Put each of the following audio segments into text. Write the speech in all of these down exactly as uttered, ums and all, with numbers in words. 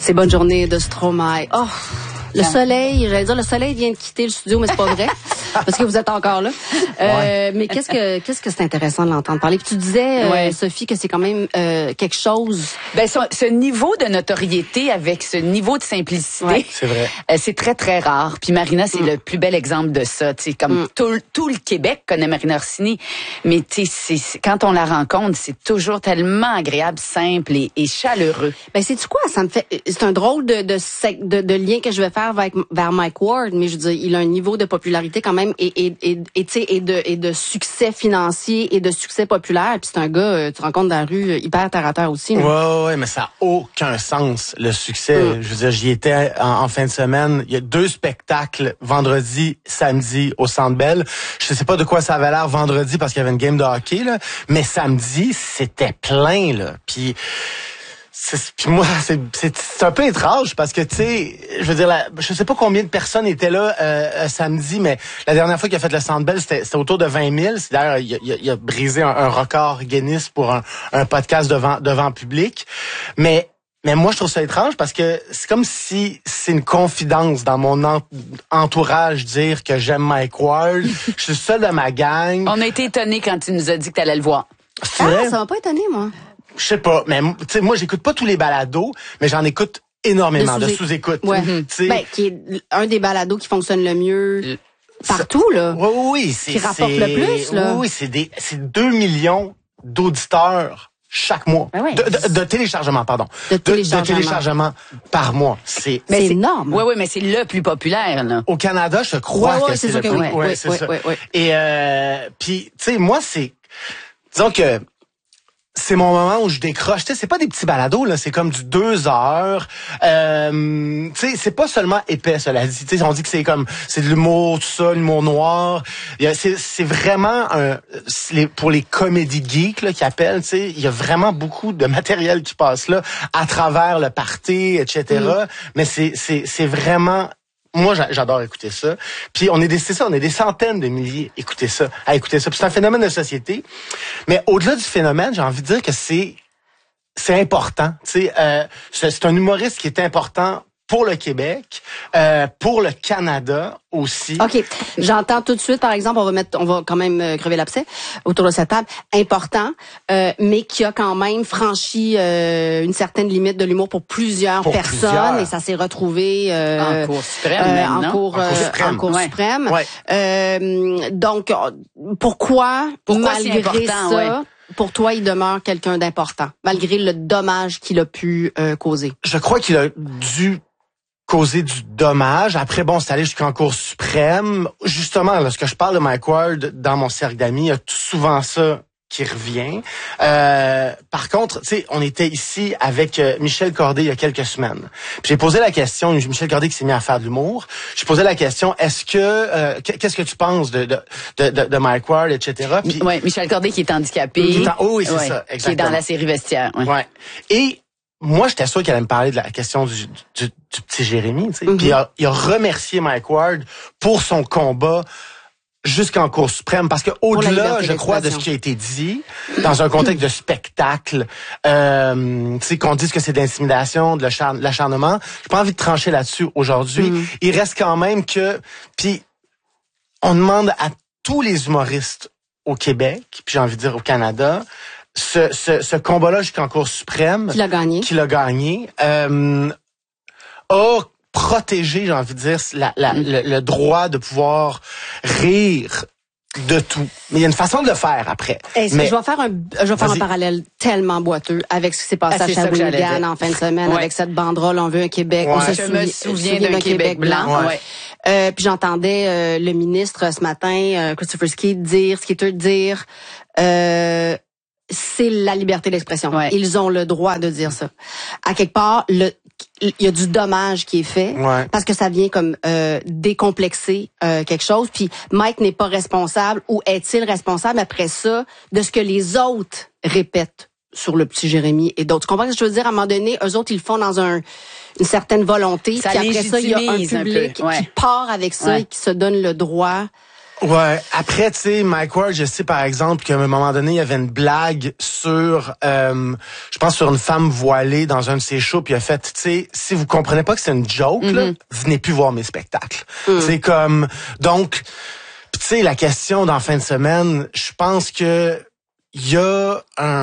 C'est bonne journée de Stromae. Oh, le soleil, j'allais dire le soleil vient de quitter le studio, mais c'est pas vrai. Parce que vous êtes encore là. Euh, ouais. Mais qu'est-ce que qu'est-ce que c'est intéressant de l'entendre parler. Puis tu disais, euh, ouais. Sophie, que c'est quand même euh, quelque chose. Ben ce, ce niveau de notoriété avec ce niveau de simplicité, ouais. c'est vrai. Euh, c'est très très rare. Puis Marina, c'est mm. le plus bel exemple de ça. Tu sais, comme mm. tout, tout le Québec connaît Marina Orsini, mais tu sais, quand on la rencontre, c'est toujours tellement agréable, simple et, et chaleureux. Ben c'est du quoi ça me fait. C'est un drôle de de, de de lien que je vais faire vers, vers Mike Ward, mais je veux dire, il a un niveau de popularité quand même. Et et et et tu sais et de et de succès financier et de succès populaire. Puis c'est un gars euh, tu rencontres dans la rue hyper terre à terre aussi. Ouais ouais, ouais mais ça a aucun sens le succès. Mm. Je veux dire, j'y étais en, en fin de semaine. Il y a deux spectacles vendredi, samedi au Centre Bell. Je sais pas de quoi ça avait l'air vendredi parce qu'il y avait une game de hockey là, mais samedi c'était plein là. Puis Puis moi, c'est, c'est, c'est un peu étrange parce que, tu sais, je veux dire, la, je sais pas combien de personnes étaient là euh, samedi, mais la dernière fois qu'il a fait le Centre Bell, c'était, c'était autour de vingt mille. C'est d'ailleurs, il a, il a brisé un, un record Guinness pour un, un podcast devant, devant public. Mais mais moi, je trouve ça étrange parce que c'est comme si c'est une confidence dans mon en, entourage dire que j'aime Mike Ward. Je suis seul de ma gang. On a été étonnés quand tu nous as dit que tu allais le voir. Ah, ça m'a pas étonné, moi. Je sais pas, mais tu sais, moi j'écoute pas tous les balados, mais j'en écoute énormément de, sous- de sous-écoute. Ouais. Mm-hmm. Ben, qui est un des balados qui fonctionne le mieux euh, partout là. Oui, oui, c'est qui rapporte c'est, le plus là. Oui, c'est des c'est deux millions d'auditeurs chaque mois. Ben ouais. de, de, de téléchargement, pardon. De téléchargement. De, de téléchargement par mois. C'est, mais c'est, c'est énorme. Oui, oui, mais c'est le plus populaire là. Au Canada, je crois ouais, que ouais, c'est, c'est le que plus. Oui, ouais, oui, c'est oui, ça. Oui, oui. Et euh, puis, tu sais, moi, c'est disons que c'est mon moment où je décroche. Tu sais, c'est pas des petits balados là, c'est comme du deux heures. Euh, tu sais, c'est pas seulement épais, cela dit. Tu sais, on dit que c'est comme c'est de l'humour, tout ça, l'humour noir. Il y a, c'est, c'est vraiment un, c'est les, pour les comédies geeks là qui appellent. Tu sais, il y a vraiment beaucoup de matériel qui passe là à travers le party, et cetera. Mm. Mais c'est c'est c'est vraiment moi, j'adore écouter ça. Puis on est des, c'est ça, on est des centaines de milliers à écouter ça, à écouter ça. Puis c'est un phénomène de société. Mais au-delà du phénomène, j'ai envie de dire que c'est, c'est important. Tu sais, euh, c'est, c'est un humoriste qui est important pour le Québec, euh, pour le Canada aussi. OK. J'entends tout de suite, par exemple, on va mettre, on va quand même euh, crever l'abcès autour de cette table. Important, euh, mais qui a quand même franchi euh, une certaine limite de l'humour pour plusieurs pour personnes plusieurs. Et ça s'est retrouvé euh, en cour suprême, euh, même, en, non? cour, en cour suprême, euh, en cour ouais. suprême. Ouais. Euh, donc, pourquoi, pourquoi malgré c'est important, ça, ouais. pour toi, il demeure quelqu'un d'important, malgré le dommage qu'il a pu euh, causer? Je crois qu'il a dû causer du dommage. Après, bon, c'est allé jusqu'en Cour suprême. Justement, lorsque je parle de Mike Ward dans mon cercle d'amis, il y a souvent ça qui revient. Euh, par contre, tu sais, on était ici avec Michel Corday il y a quelques semaines. Puis j'ai posé la question, Michel Corday qui s'est mis à faire de l'humour, j'ai posé la question, est-ce que, euh, qu'est-ce que tu penses de de de, de Mike Ward, et cetera. Puis, ouais, Michel Corday qui est handicapé. Qui est en, oh oui, c'est ouais, ça, exactement. Qui est dans la série Vestiaire. Ouais. ouais. Et moi, j'étais sûr qu'elle allait me parler de la question du, du, du petit Jérémy, tu sais. Mm-hmm. Puis il a, il a remercié Mike Ward pour son combat jusqu'en Cour suprême, parce que au-delà, je crois, de ce qui a été dit, dans un contexte de spectacle, euh, tu sais, qu'on dise que c'est d'intimidation, de l'acharnement, j'ai pas envie de trancher là-dessus aujourd'hui. Mm-hmm. Il reste quand même que, puis on demande à tous les humoristes au Québec, puis j'ai envie de dire au Canada, Ce, ce, ce combat-là jusqu'en Cour suprême, qui l'a gagné, qui l'a gagné, euh, a protégé, j'ai envie de dire, la, la, mm. le, le droit de pouvoir rire de tout. Mais il y a une façon de le faire après. Hey, mais, je vais faire un, je vais faire un parallèle tellement boiteux avec ce qui s'est passé ah, à Shawinigan en fin de semaine, ouais. avec cette banderole « On veut un Québec ouais. ». On se je souvi- me souviens d'un, d'un Québec, Québec blanc. blanc. Ouais. Ouais. Euh, puis j'entendais euh, le ministre ce matin, euh, Christopher Skeet, dire, Skeeter dire... Euh, c'est la liberté d'expression. Ouais. Ils ont le droit de dire ça. À quelque part, le il y a du dommage qui est fait ouais. parce que ça vient comme euh, décomplexer euh, quelque chose. Puis Mike n'est pas responsable, ou est-il responsable après ça de ce que les autres répètent sur le petit Jérémy et d'autres? Tu comprends ce que je veux dire? À un moment donné, eux autres, ils le font dans un une certaine volonté. Ça puis après ça, il y a un public un ouais. qui part avec ça ouais. et qui se donne le droit Ouais. Après, tu sais, Mike Ward, je sais par exemple qu'à un moment donné, il y avait une blague sur, euh, je pense sur une femme voilée dans un de ses shows, puis il a fait, tu sais, si vous comprenez pas que c'est une joke, mm-hmm. là, venez plus voir mes spectacles. Mm. C'est comme, donc, tu sais, la question dans fin de semaine, je pense que il y a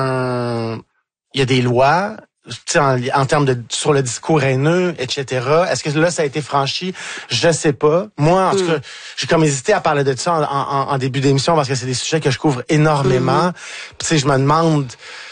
un, il y a des lois. En, en termes de sur le discours haineux, et cetera. Est-ce que là, ça a été franchi? Je sais pas. Moi, en mm. tout cas, j'ai comme hésité à parler de ça en, en, en début d'émission parce que c'est des sujets que je couvre énormément. Mm. Puis, tu sais, je me demande...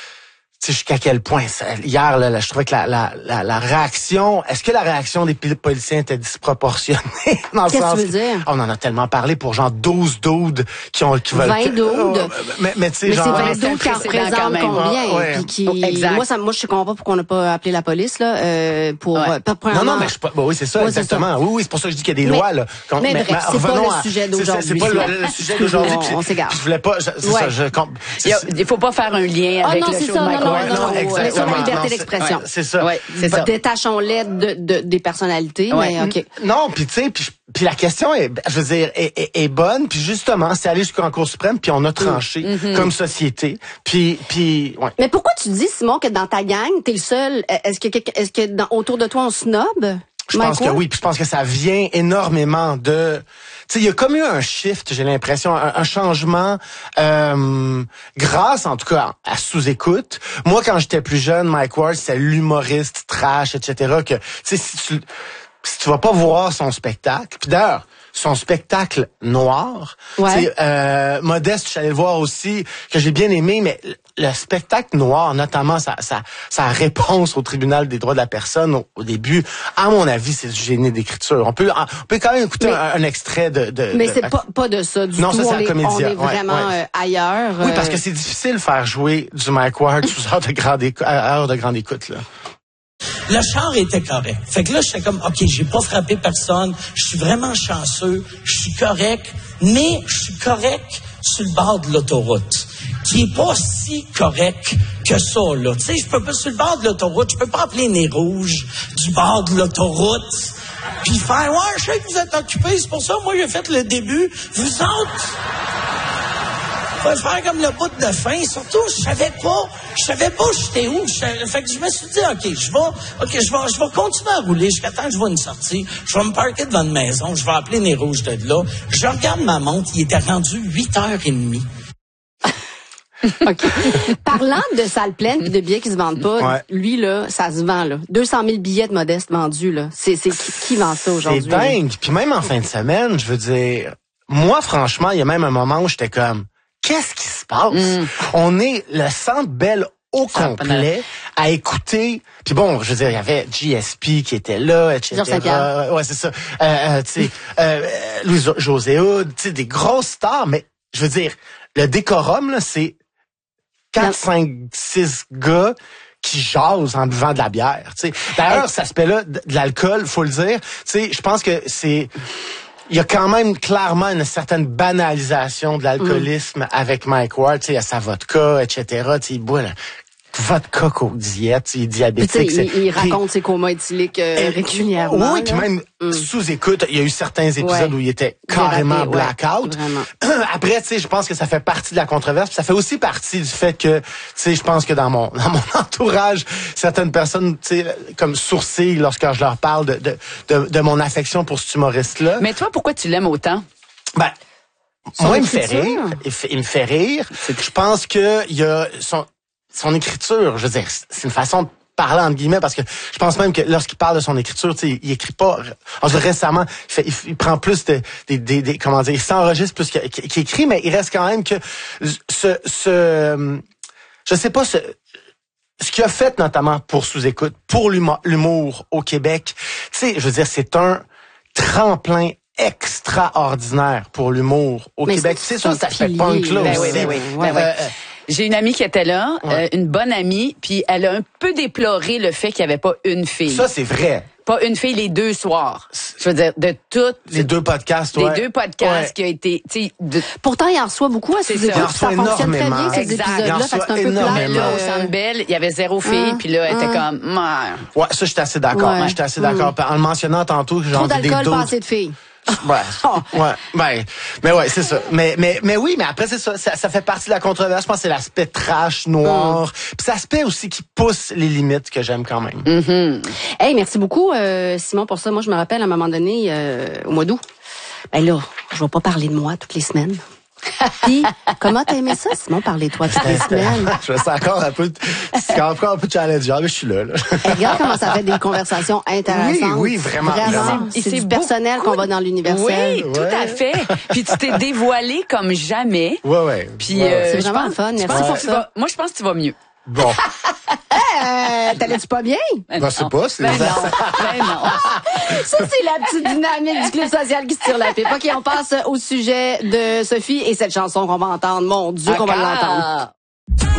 Tu sais, jusqu'à quel point, ça, hier, là, là, je trouvais que la, la, la, la réaction, est-ce que la réaction des policiers était disproportionnée? Dans le Qu'est-ce sens que tu veux dire? On en a tellement parlé pour genre douze doudes qui ont, qui veulent... vingt doudes? Oh, mais, mais tu sais, genre... Mais c'est vingt doudes qui en représentent combien? Ouais. Puis qui, oh, exact. Moi, ça, moi, je comprends pas pourquoi on n'a pas appelé la police, là, euh, pour, ouais. pas, Non, non, mais je, bah, oui, c'est ça, ouais, exactement. C'est ça. Oui, oui, c'est pour ça que je dis qu'il y a des mais, lois, là. Quand, mais, mais bref, c'est pas le à, sujet d'aujourd'hui. C'est pas le, le sujet d'aujourd'hui. On, on s'égare. Je voulais pas, c'est ouais. ça, je, il, il faut pas faire un lien avec ah, non, le show de Mike Ward. Non, non, non, sur la liberté d'expression. C'est ça. Ouais, c'est ça. Détachons-les de, de, des personnalités, ouais. mais OK. Non, puis tu sais, puis puis la question est, je veux dire, est, est, est bonne, puis justement, c'est aller jusqu'en Cour suprême, puis on a tranché mm-hmm. comme société, puis puis ouais. Mais pourquoi tu dis, Simon, que dans ta gang, t'es le seul, est-ce que est-ce que dans, autour de toi on snob? Je pense que oui, puis je pense que ça vient énormément de... Tu sais, il y a comme eu un shift, j'ai l'impression, un, un changement euh, grâce, en tout cas, à sous-écoute. Moi, quand j'étais plus jeune, Mike Ward, c'est l'humoriste trash, et cetera. Que, tu sais, si tu, si tu vas pas voir son spectacle, puis d'ailleurs, son spectacle noir, ouais. euh, Modeste, je suis allé le voir aussi, que j'ai bien aimé, mais le spectacle noir, notamment sa, sa, sa réponse au tribunal des droits de la personne au, au début, à mon avis, c'est du génie d'écriture. On peut, on peut quand même écouter mais, un, un extrait de... de mais de, c'est de, pas, pas de ça du non, tout. Non, ça, c'est la comédie. On est vraiment ouais, ouais. Euh, ailleurs. Oui, parce que c'est difficile de faire jouer du Mike Ward sous heure de grande écoute, heure de grande écoute, là. Le char était correct. Fait que là, j'étais comme, OK, j'ai pas frappé personne. Je suis vraiment chanceux. Je suis correct. Mais je suis correct sur le bord de l'autoroute, qui est pas si correct que ça, là. Tu sais, je peux pas, sur le bord de l'autoroute, je peux pas appeler Nez Rouge du bord de l'autoroute puis faire, ouais, je sais que vous êtes occupés, c'est pour ça, moi, j'ai fait le début. Vous autres... faire comme le bout de fin. Surtout, je savais pas, je savais pas j'étais où. Je, fait que je me suis dit, OK, je vais, OK, je vais, je vais continuer à rouler jusqu'à temps que je vois une sortie. Je vais me parquer devant une maison. Je vais appeler Nez Rouge de là. Je regarde ma montre. Il était rendu huit heures trente. OK. Parlant de salles pleines et de billets qui se vendent pas, ouais. lui, là, ça se vend, là. deux cent mille billets de Modeste vendus, là. C'est, c'est qui, qui vend ça aujourd'hui? C'est dingue. Puis même en fin de semaine, je veux dire, moi, franchement, il y a même un moment où j'étais comme, qu'est-ce qui se passe? Mm. On est le Centre Bell au ça complet à écouter. Puis bon, je veux dire, il y avait G S P qui était là, et cetera. Ouais, c'est ça. Euh, euh, tu sais, euh, Louis-José Hood, tu sais, des grosses stars. Mais je veux dire, le décorum, là, c'est quatre, cinq, six gars qui jasent en buvant de la bière. Tu sais. D'ailleurs, cet aspect-là de, de l'alcool, faut le dire. Tu sais, je pense que c'est... Il y a quand même clairement une certaine banalisation de l'alcoolisme mm. avec Mike Ward, tu sais, il y a sa vodka, et cetera. Tu sais, il boit la vodka Coke Diète, il est diabétique. Il, il raconte ses comas éthyliques euh, régulièrement. Oui, puis même mm. sous écoute, il y a eu certains épisodes ouais. où il était carrément raté, blackout. Ouais, après, tu sais, je pense que ça fait partie de la controverse, puis ça fait aussi partie du fait que, tu sais, je pense que dans mon dans mon entourage, certaines personnes, tu sais, comme sourcillent lorsque je leur parle de de de, de mon affection pour cet humoriste-là. Mais toi, pourquoi tu l'aimes autant? Ben son moi, il me fait rire. Il, fait, il me fait rire. Je pense que il y a son son écriture, je veux dire, c'est une façon de parler entre guillemets parce que je pense même que lorsqu'il parle de son écriture, tu sais, il écrit pas. En tout cas, récemment, il, fait, il, il prend plus de, des, des, des, comment dire, il s'enregistre plus qu'il, qu'il écrit, mais il reste quand même que ce, ce, je sais pas ce. Ce qu'il a fait notamment pour Sous-Écoute, pour l'humour, l'humour au Québec, tu sais, je veux dire, c'est un tremplin extraordinaire pour l'humour au mais Québec. C'est, c'est sûr, ça fait punk là ben aussi. Oui, ben oui, ouais, ouais. Euh, J'ai une amie qui était là, ouais. euh, une bonne amie, puis elle a un peu déploré le fait qu'il n'y avait pas une fille. Ça, c'est vrai. Pas une fille les deux soirs. Je veux dire, de toutes... Les deux podcasts, ouais. Les deux podcasts ouais. qui ont été... De... Pourtant, il en reçoit beaucoup à ces épisodes. Ça fonctionne très bien, ces épisodes-là. Fait que c'est un peu plat. Mais là, au Centre Bell, il y avait zéro fille, puis là, elle était comme... Ouais, ça, j'étais assez d'accord. Ouais. J'étais assez d'accord. Mm. En le mentionnant tantôt... Trop d'alcool, pas assez de filles. Ouais, ouais, ben, mais ouais, c'est ça. Mais, mais, mais oui, mais après, c'est ça, ça, ça fait partie de la controverse. Je pense que c'est l'aspect trash, noir. Mm. Puis c'est l'aspect aussi qui pousse les limites que j'aime quand même. Mm-hmm. Hey, merci beaucoup, euh, Simon, pour ça. Moi, je me rappelle, à un moment donné, euh, au mois d'août, ben là, je vais pas parler de moi toutes les semaines. Puis, comment t'as aimé ça, Simon, parler de toi toutes les semaines? Je me sens encore un peu, c'est encore un peu challengeant, mais je suis là, là. Et regarde comment ça fait des conversations intéressantes. Oui, oui, vraiment. Vraiment. C'est, c'est du personnel qu'on va dans l'universel. Oui, tout ouais. à fait. Puis tu t'es dévoilé comme jamais. Ouais, ouais. Puis, ouais, ouais. Euh, c'est vraiment pense, le fun. Merci pour ouais. ça. Vas, moi, je pense que tu vas mieux. Bon. euh, t'allais-tu pas bien? Ben, ben c'est pas, c'est ben non. Ben non. Ça, c'est la petite dynamique du club social qui se tire la pipe. OK, on passe au sujet de Sophie et cette chanson qu'on va entendre. Mon Dieu, qu'on va l'entendre.